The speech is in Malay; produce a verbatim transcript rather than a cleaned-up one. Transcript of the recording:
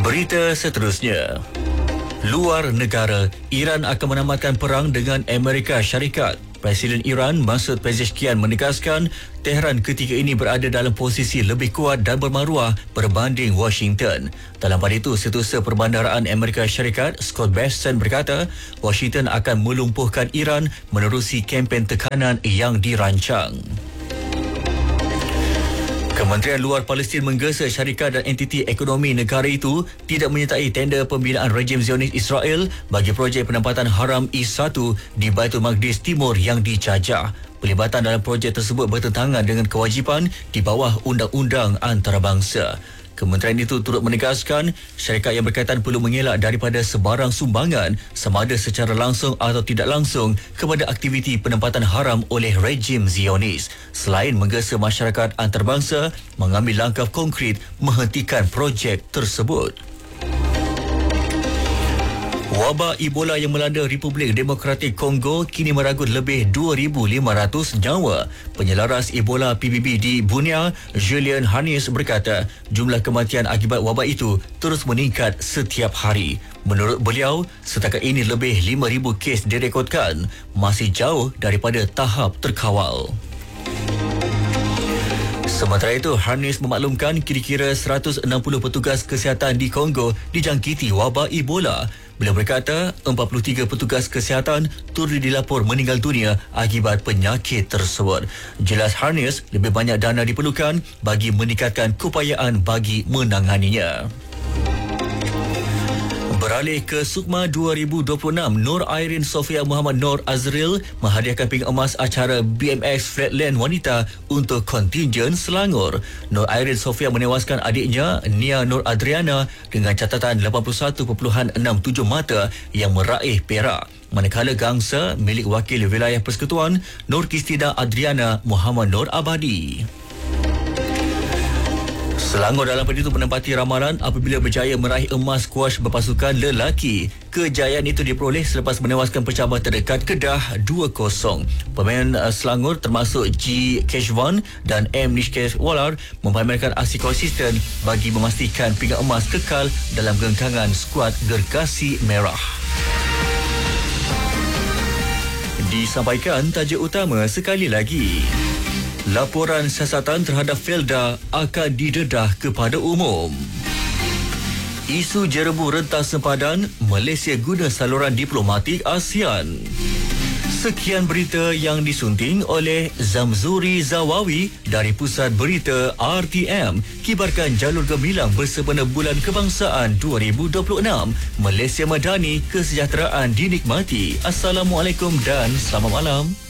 Berita seterusnya. Luar negara, Iran akan menamatkan perang dengan Amerika Syarikat. Presiden Iran Masoud Pezeshkian menegaskan Tehran ketika ini berada dalam posisi lebih kuat dan bermaruah berbanding Washington. Dalam pada itu, Setiausaha Perbandaraan Amerika Syarikat Scott Bessent berkata Washington akan melumpuhkan Iran menerusi kempen tekanan yang dirancang. Kementerian Luar Palestin menggesa syarikat dan entiti ekonomi negara itu tidak menyertai tender pembinaan rejim Zionis Israel bagi projek penempatan haram I satu di Baitul Maqdis Timur yang dijajah. Pelibatan dalam projek tersebut bertentangan dengan kewajipan di bawah undang-undang antarabangsa. Kementerian itu turut menegaskan syarikat yang berkaitan perlu mengelak daripada sebarang sumbangan sama ada secara langsung atau tidak langsung kepada aktiviti penempatan haram oleh rejim Zionis. Selain menggesa masyarakat antarabangsa mengambil langkah konkret menghentikan projek tersebut. Wabak Ebola yang melanda Republik Demokratik Kongo kini meranggut lebih dua ribu lima ratus nyawa. Penyelaras Ebola P B B di Bunia, Julian Harnis berkata, jumlah kematian akibat wabak itu terus meningkat setiap hari. Menurut beliau, setakat ini lebih lima ribu kes direkodkan, masih jauh daripada tahap terkawal. Sementara itu, Harnis memaklumkan kira-kira seratus enam puluh petugas kesihatan di Kongo dijangkiti wabak Ebola. Beliau berkata, empat puluh tiga petugas kesihatan turut dilapor meninggal dunia akibat penyakit tersebut. Jelas Harnis, lebih banyak dana diperlukan bagi meningkatkan keupayaan bagi menanganinya. Beralih ke Sukma dua ribu dua puluh enam, Nur Airin Sofia Muhammad Nur Azril menghadiahkan pingat emas acara B M X Flatland Wanita untuk kontingen Selangor. Nur Airin Sofia menewaskan adiknya Nia Nur Adriana dengan catatan lapan puluh satu perpuluhan enam tujuh mata yang meraih perak. Manakala gangsa milik wakil wilayah persekutuan Nur Kristina Adriana Muhammad Nur Abadi. Selangor dalam pada itu menempati ramalan apabila berjaya meraih emas skuash berpasukan lelaki. Kejayaan itu diperoleh selepas menewaskan pencabar terdekat Kedah dua kosong. Pemain uh, Selangor termasuk G. Keshwan dan M. Nishkeshwalar mempamerkan aksi konsisten bagi memastikan pingat emas kekal dalam gengkangan skuad Gergasi Merah. Disampaikan tajuk utama sekali lagi. Laporan siasatan terhadap Felda akan didedah kepada umum. Isu jerebu rentas sempadan, Malaysia guna saluran diplomatik ASEAN. Sekian berita yang disunting oleh Zamzuri Zawawi dari Pusat Berita R T M. Kibarkan jalur gemilang bersempena Bulan Kebangsaan dua ribu dua puluh enam. Malaysia Madani, kesejahteraan dinikmati. Assalamualaikum dan selamat malam.